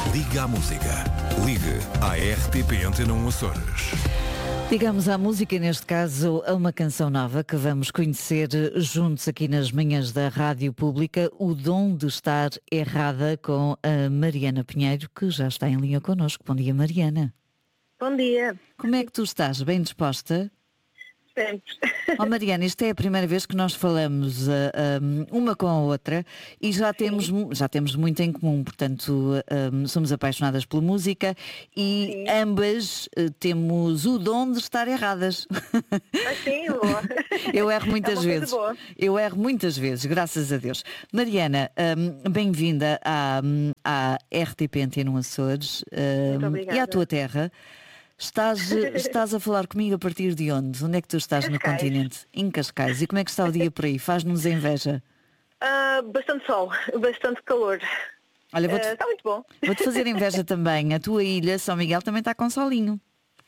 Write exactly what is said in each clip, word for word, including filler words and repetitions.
Liga à música. Ligue à R T P Antena um Açores. Ligamos à música, neste caso a uma canção nova que vamos conhecer juntos aqui nas manhãs da Rádio Pública, O Dom de Estar Errada, com a Mariana Pinheiro, que já está em linha connosco. Bom dia, Mariana. Bom dia. Como é que tu estás? Bem disposta? Sempre. Oh, Mariana, isto é a primeira vez que nós falamos uh, um, uma com a outra e já temos, já temos muito em comum, portanto um, somos apaixonadas pela música e sim, ambas uh, temos o dom de estar erradas. Ah, sim, boa. Eu erro muitas é vezes. Boa. Eu erro muitas vezes, graças a Deus. Mariana, um, bem-vinda à, à R T P Antena um Açores um, e à tua terra. Estás, estás a falar comigo a partir de onde? Onde é que tu estás Cascais. No continente? Em Cascais. E como é que está o dia por aí? Faz-nos inveja. Uh, bastante sol, bastante calor. Olha, vou-te, uh, está muito bom. Vou-te fazer inveja também. A tua ilha, São Miguel, também está com solinho.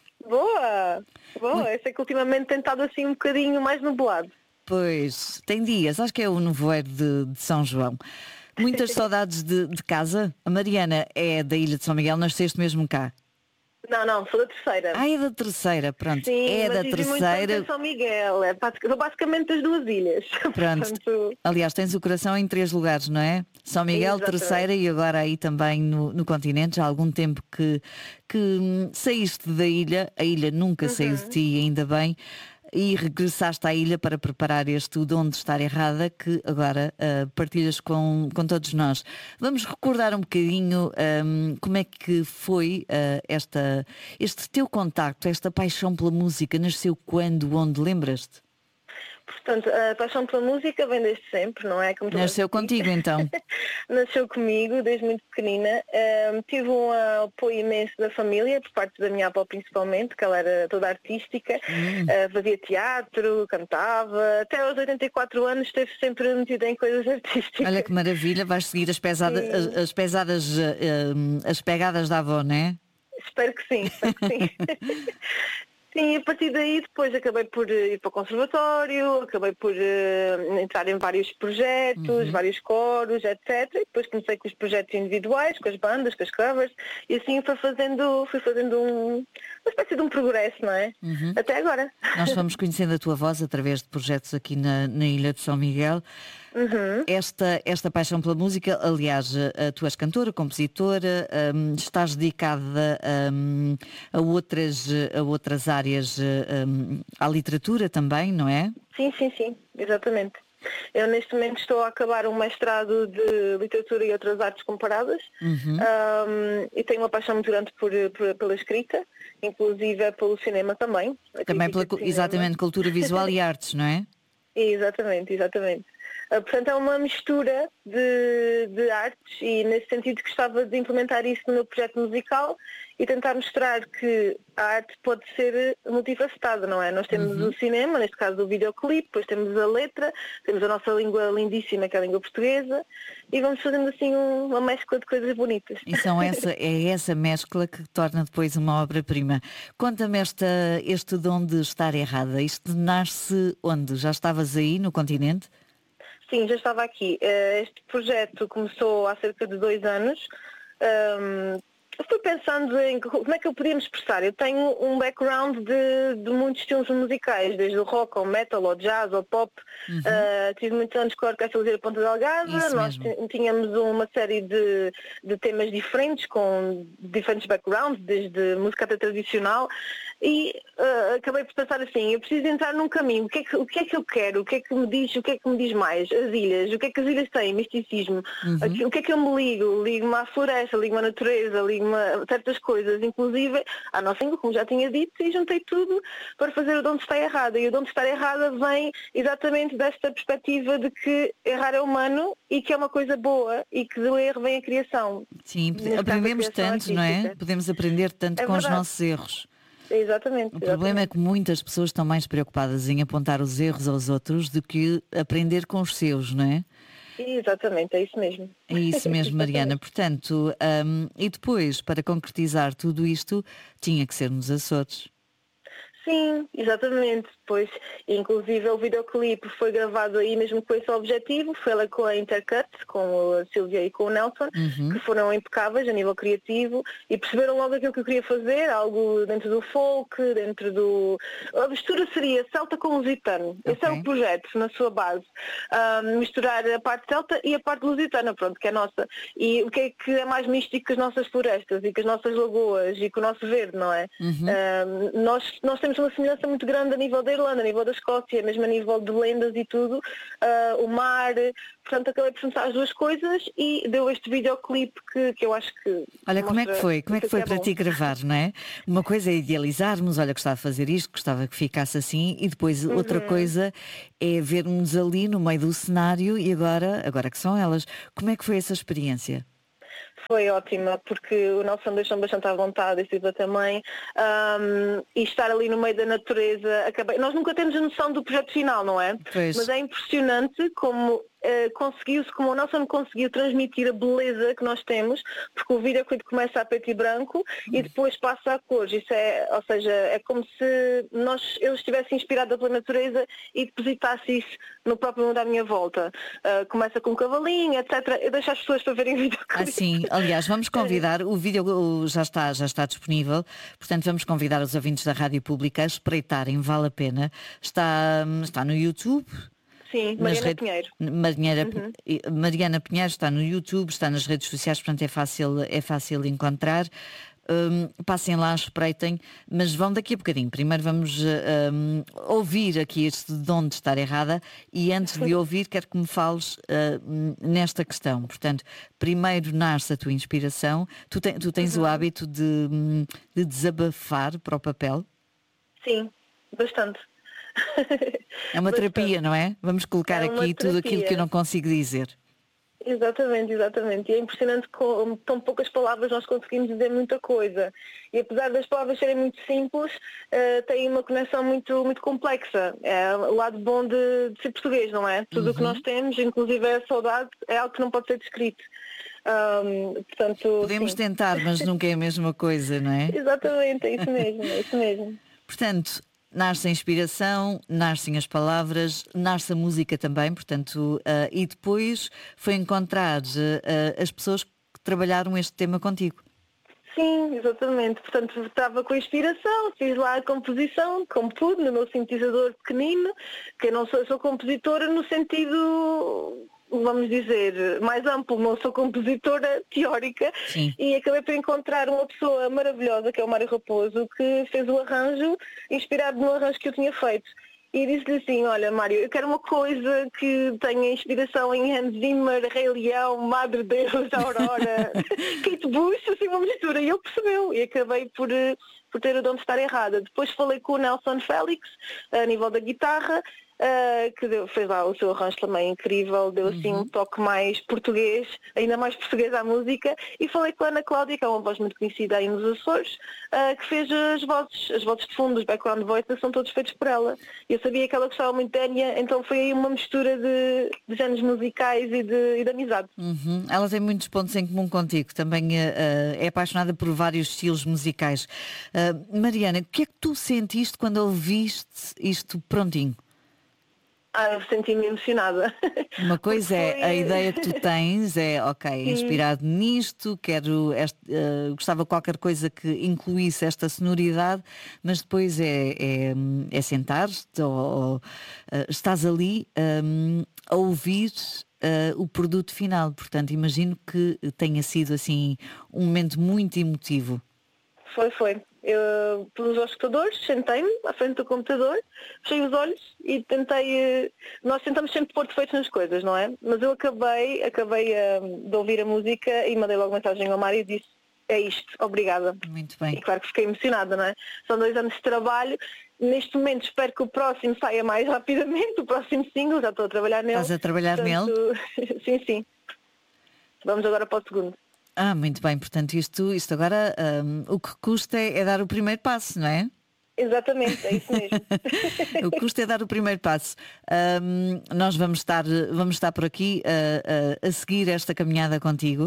Boa, boa. Eu sei que ultimamente tem estado assim um bocadinho mais nublado. Pois, tem dias. Acho que é o nevoeiro de, de São João. Muitas saudades de, de casa. A Mariana é da ilha de São Miguel, nasceste mesmo cá. Não, não, sou da terceira. Ah, é da terceira, pronto. Sim, é mas da vivi terceira. muito tempo em São Miguel. É sou basicamente das duas ilhas. Pronto. Portanto... Aliás, tens o coração em três lugares, não é? São Miguel, Exatamente. terceira e agora aí também no, no continente. Já há algum tempo que, que hum, saíste da ilha. A ilha nunca Uhum. saiu de ti, ainda bem. E regressaste à ilha para preparar este O Dom de Estar Errada, que agora uh, partilhas com, com todos nós. Vamos recordar um bocadinho um, como é que foi uh, esta, este teu contacto, esta paixão pela música. Nasceu quando, onde, lembras-te? Portanto, a paixão pela música vem desde sempre, não é? Como tu Nasceu contigo, então? Nasceu comigo, desde muito pequenina. Um, tive um apoio imenso da família, por parte da minha avó principalmente, que ela era toda artística, hum. uh, fazia teatro, cantava. Até aos oitenta e quatro anos esteve sempre metida em coisas artísticas. Olha que maravilha, vais seguir as, pesada, as, as pesadas, uh, as pegadas da avó, não é? Espero que sim, espero que sim. Sim, a partir daí depois acabei por ir para o conservatório, acabei por uh, entrar em vários projetos, uhum. vários coros, etcétera. E depois comecei com os projetos individuais, com as bandas, com as covers, e assim fui fazendo, fui fazendo um, uma espécie de um progresso, não é? Uhum. Até agora. Nós fomos conhecendo a tua voz através de projetos aqui na, na Ilha de São Miguel. Uhum. Esta, esta paixão pela música, aliás, a, tu és cantora, compositora, um, estás dedicada um, a, outras, a outras áreas, um, à literatura também, não é? Sim, sim, sim, exatamente. Eu neste momento estou a acabar um mestrado de literatura e outras artes comparadas, uhum. um, e tenho uma paixão muito grande por, por, pela escrita, inclusive pelo cinema também. Também pela, exatamente, cultura visual e artes, não é? Exatamente, exatamente. Portanto, é uma mistura de, de artes e, nesse sentido, gostava de implementar isso no meu projeto musical e tentar mostrar que a arte pode ser multifacetada, não é? Nós temos uhum. o cinema, neste caso o videoclipe, depois temos a letra, temos a nossa língua lindíssima, que é a língua portuguesa, e vamos fazendo assim um, uma mescla de coisas bonitas. E são essa, é essa mescla que torna depois uma obra-prima. Conta-me esta, este dom de estar errada. Isto nasce onde? Já estavas aí no continente? Sim, já estava aqui. Este projeto começou há cerca de dois anos. Um, eu fui pensando em como é que eu podia me expressar. Eu tenho um background de, de muitos estilos musicais, desde o rock ao metal, ao jazz, ao pop. Uhum. Uh, tive muitos anos com a Orquestra Ligeira Ponta Delgada. Isso Nós mesmo. tínhamos uma série de, de temas diferentes, com diferentes backgrounds, desde música até tradicional. E uh, acabei por pensar assim, eu preciso entrar num caminho, o que, é que, o que é que eu quero, o que é que me diz, o que é que me diz mais? As ilhas, o que é que as ilhas têm? Misticismo, uhum. o que é que eu me ligo? Ligo-me à floresta, ligo-me à natureza, ligo-me a certas coisas, inclusive à nossa língua, como já tinha dito, e juntei tudo para fazer o Dom de Estar Errada. E o Dom de Estar Errada vem exatamente desta perspectiva de que errar é humano e que é uma coisa boa e que do erro vem a criação. Sim, aprendemos tanto, não é? Podemos aprender tanto é com verdade. os nossos erros. Exatamente. O problema é que muitas pessoas estão mais preocupadas em apontar os erros aos outros do que aprender com os seus, não é? Exatamente, é isso mesmo. É isso mesmo, Mariana. Portanto, um, e depois, para concretizar tudo isto, tinha que ser nos Açores. Sim, exatamente. Depois, inclusive, o videoclipe foi gravado aí mesmo com esse objetivo. Foi lá com a Intercut, com a Silvia e com o Nelson, Uhum. que foram impecáveis a nível criativo e perceberam logo aquilo que eu queria fazer, algo dentro do folk, dentro do... A mistura seria celta com lusitano. Esse é Ok. o projeto, na sua base. Ah, misturar a parte celta e a parte lusitana, pronto, que é nossa. E o que é que é mais místico que as nossas florestas e que as nossas lagoas e que o nosso verde, não é? Uhum. Ah, nós, nós temos uma semelhança muito grande a nível da Irlanda, a nível da Escócia, mesmo a nível de lendas e tudo, ah, o mar, portanto acabei por juntar as duas coisas e deu este videoclipe que, que eu acho que Olha, como é que mostra foi? Como é que aquilo foi é para bom. ti gravar, não é? Uma coisa é idealizarmos, olha, gostava de fazer isto, gostava que ficasse assim, e depois outra Uhum. coisa é vermos ali no meio do cenário e agora, agora que são elas. Como é que foi essa experiência? Foi ótima, porque o Nelson deixou bastante à vontade, e Silva também, ahm, e estar ali no meio da natureza, acabei... nós nunca temos a noção do projeto final, não é? Pois. Mas é impressionante como eh, conseguiu-se, como o Nelson conseguiu transmitir a beleza que nós temos, porque o videoclipe começa a preto e branco e depois passa a cores. Isso é, ou seja, é como se nós, eu estivesse inspirada pela natureza e depositasse isso no próprio mundo à minha volta. Ah, começa com um cavalinho, etcétera. Eu deixo as pessoas para verem o videoclipe. Ah, sim. Aliás, vamos convidar, o vídeo o- já está, já está disponível, portanto vamos convidar os ouvintes da Rádio Pública a espreitarem, vale a pena. Está, está no YouTube. Sim, nas Mariana redes- Pinheiro. Mariana, Uhum. Mariana Pinheiro está no YouTube, está nas redes sociais, portanto é fácil, é fácil encontrar. Hum, passem lá, espreitem, mas vão daqui a bocadinho. Primeiro vamos hum, ouvir aqui este de onde estar errada e antes de ouvir quero que me fales hum, nesta questão. Portanto, primeiro nasce a tua inspiração. Tu, te- tu tens o hábito de, hum, de desabafar para o papel? Sim, bastante. É uma Bastante. terapia, não é? Vamos colocar É uma aqui tudo aquilo que eu terapia. não consigo dizer. Exatamente, exatamente. E é impressionante com tão poucas palavras nós conseguimos dizer muita coisa. E apesar das palavras serem muito simples, uh, tem uma conexão muito, muito complexa. É o lado bom de, de ser português, não é? Tudo o que nós temos, inclusive a saudade, é algo que não pode ser descrito. Um, portanto, Podemos sim. tentar, mas nunca é a mesma coisa, não é? Exatamente, é isso mesmo, é isso mesmo. Portanto, nasce a inspiração, nascem as palavras, nasce a música também, portanto, ah, e depois foi encontrar ah, as pessoas que trabalharam este tema contigo. Sim, exatamente. Portanto, estava com a inspiração, fiz lá a composição, como tudo, no meu sintetizador pequenino, que eu não sou, sou compositora no sentido, vamos dizer, mais amplo, não sou compositora teórica. Sim. E acabei por encontrar uma pessoa maravilhosa, que é o Mário Raposo, que fez o arranjo inspirado no arranjo que eu tinha feito. E disse-lhe assim, olha Mário, eu quero uma coisa que tenha inspiração em Hans Zimmer, Rei Leão, Madre Deus, Aurora, Kate Bush, assim uma mistura. E ele percebeu e acabei por, eh, por ter o dom de estar errada. Depois falei com o Nelson Félix, a nível da guitarra, uh, que deu, fez lá o seu arranjo também incrível, deu assim um toque mais português, ainda mais português à música, e falei com a Ana Cláudia, que é uma voz muito conhecida aí nos Açores, uh, que fez as vozes, as vozes de fundo, os background voices são todos feitos por ela. Eu sabia que ela gostava muito de Enya, então foi aí uma mistura de, de géneros musicais e de, e de amizade. Uhum. Ela tem muitos pontos em comum contigo, também ah, é apaixonada por vários estilos musicais. Ah, Mariana, o que é que tu sentiste quando ouviste isto prontinho? Ah, eu senti-me emocionada. Uma coisa Porque é foi- a ideia que tu tens, é ok, inspirado nisto, quero este, eh, gostava de qualquer coisa que incluísse esta sonoridade, mas depois é, é, é sentar-te ou, ou, eh, estás ali hum, a ouvir eh, o produto final. Portanto, imagino que tenha sido assim um momento muito emotivo. Foi, foi. Eu pus os escutadores, sentei-me à frente do computador, fechei os olhos e tentei... eh, Nós tentamos sempre pôr defeitos nas coisas, não é? Mas eu acabei, acabei eh, de ouvir a música e mandei logo mensagem ao Mário e disse é isto, obrigada. Muito E bem. claro que fiquei emocionada, não é? São dois anos de trabalho. Neste momento espero que o próximo saia mais rapidamente, o próximo single, já estou a trabalhar nele. Estás a trabalhar Portanto, sim, sim. Vamos agora para o segundo. Ah, muito bem, portanto isto, isto agora hum, o que custa é, é dar o primeiro passo, não é? Exatamente, é isso mesmo. O que custa é dar o primeiro passo. Hum, nós vamos estar, vamos estar por aqui uh, uh, a seguir esta caminhada contigo.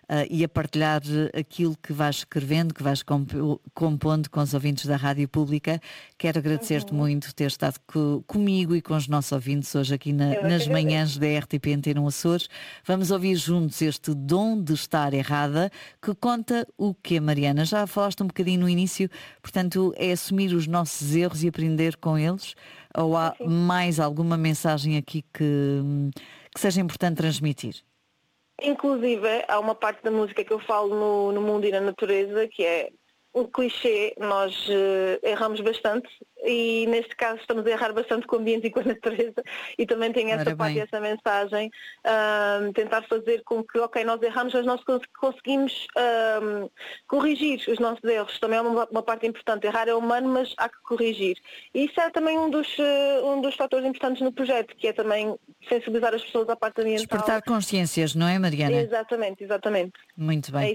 e a partilhar aquilo que vais escrevendo, que vais comp- compondo com os ouvintes da Rádio Pública. Quero agradecer-te Uhum. muito ter estado co- comigo e com os nossos ouvintes hoje aqui na- Eu é que nas agradeço. manhãs da R T P Antena Açores. Vamos ouvir juntos este Dom de Estar Errada, que conta o quê, Mariana? Já falaste um bocadinho no início, portanto é assumir os nossos erros e aprender com eles? Ou há Sim. mais alguma mensagem aqui que, que seja importante transmitir? Inclusive, há uma parte da música que eu falo no, no mundo e na natureza, que é o clichê, nós uh, erramos bastante e neste caso estamos a errar bastante com o ambiente e com a natureza e também tem essa Ora parte bem. e essa mensagem, um, tentar fazer com que, ok, nós erramos, mas nós cons- conseguimos um, corrigir os nossos erros. Também é uma, uma parte importante. Errar é humano, mas há que corrigir. E isso é também um dos, uh, um dos fatores importantes no projeto, que é também sensibilizar as pessoas à parte ambiental. Despertar consciências, não é, Mariana? Exatamente, exatamente. Muito bem. É